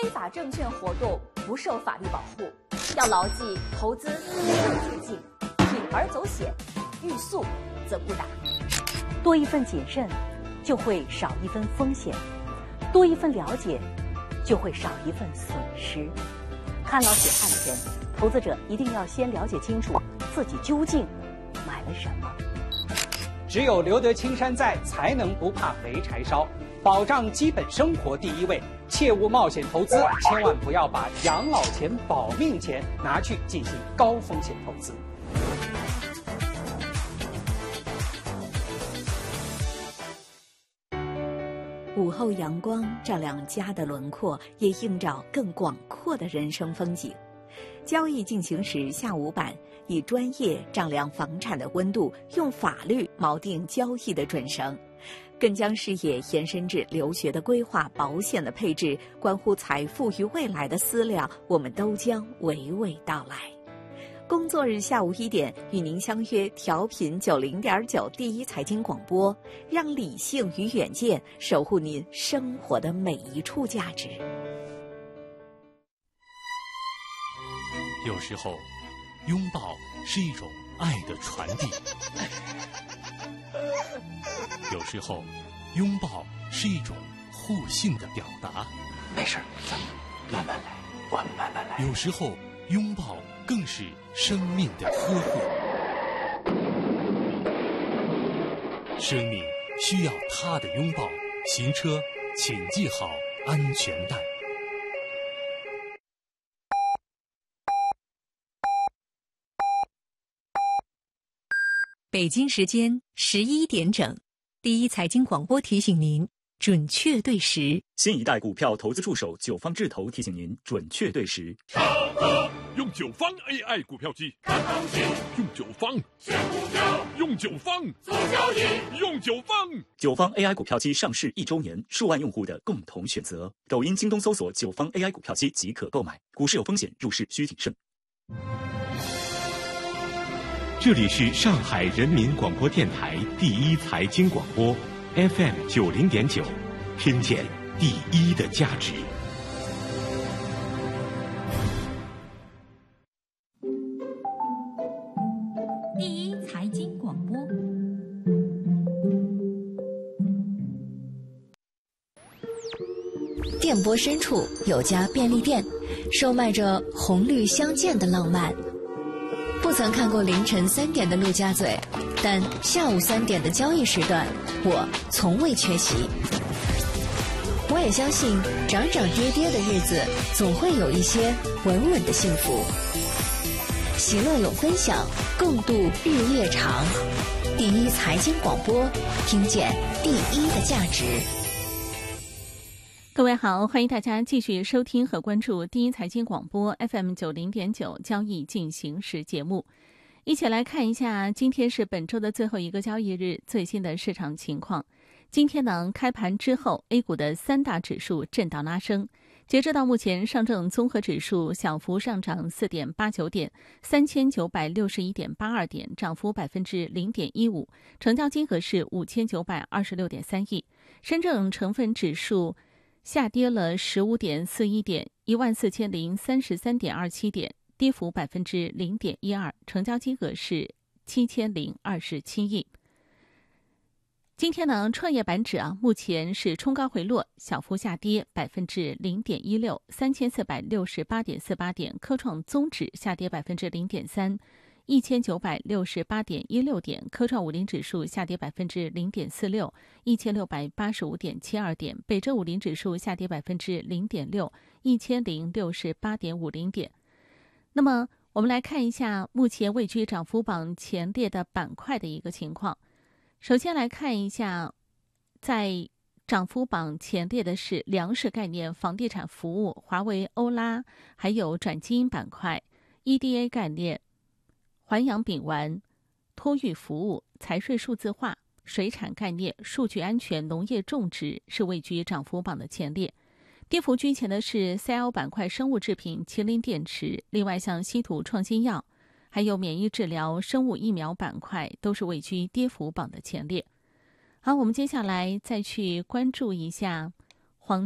非法证券活动不受法律保护。要牢记，投资没有捷径，铤而走险，欲速则不达。 多一份谨慎，就会少一分风险；多一份了解，就会少一份损失。看牢血汗钱，投资者一定要先了解清楚自己究竟买了什么。 只有留得青山在，才能不怕没柴烧。保障基本生活第一位，切勿冒险投资，千万不要把养老钱、保命钱拿去进行高风险投资。 午后阳光照亮家的轮廓，也映照更广阔的人生风景。交易进行时下午版以专业丈量房产的温度，用法律锚定交易的准绳，更将视野延伸至留学的规划、保险的配置，关乎财富与未来的思量，我们都将娓娓道来。工作日下午1点，与您相约调频90.9第一财经广播，让理性与远见守护您生活的每一处价值。 有时候，拥抱是一种爱的传递；有时候，拥抱是一种互信的表达。 没事，咱们慢慢来，我们慢慢来。 有时候，拥抱更是生命的呵护。生命需要他的拥抱。行车请系好安全带。 北京时间11点整，第一财经广播提醒您准确对时。 新一代股票投资助手九方智投提醒您准确对时。 超哥用九方 AI 股票机看行情，用九方选股票，用九方做交易，用九方。 九方 AI 股票机上市1周年，数万用户的共同选择。抖音、京东搜索九方 AI 股票机即可购买。股市有风险，入市需谨慎。 这里是上海人民广播电台第一财经广播 FM 90.9，听见第一的价值。 第一财经广播。 电波深处有家便利店，售卖着红绿相间的浪漫。不曾看过凌晨3点的陆家嘴，但下午3点的交易时段，我从未缺席。我也相信，涨涨跌跌的日子，总会有一些稳稳的幸福。喜乐有分享，共度日夜长。第一财经广播，听见第一的价值。 各位好，欢迎大家继续收听和关注第一财经广播 FM 90.9交易进行时节目，一起来看一下今天是本周的最后一个交易日最新的市场情况。今天呢，开盘之后 A 股的3大指数震荡拉升，截止到目前，上证综合指数小幅上涨 4.89 点 3961.82 点，涨幅 0.15%， 成交金额是 5926.3 亿。深证成分指数下跌了 15.41 点 14,033.27 点，跌幅 0.12%， 成交金额是7027亿。今天呢，创业板指目前是冲高回落，小幅下跌 0.16%， 3468.48 点。科创综指下跌 0.3%， 1968.16 点。科创50指数下跌 0.46%， 1685.72 点。北证50指数下跌 0.6%， 1068.50 点。那么我们来看一下目前位居涨幅榜前列的板块的一个情况。首先来看一下，在涨幅榜前列的是粮食概念、房地产服务、华为、欧拉，还有转基因板块、EDA 概念、环氧丙烷、托育服务、财税数字化、水产概念、数据安全、农业种植是位居涨幅榜的前列。跌幅居前的是 CIO 板块、生物制品、麒麟电池，另外像稀土创新药还有免疫治疗、生物疫苗板块都是位居跌幅榜的前列。好，我们接下来再去关注一下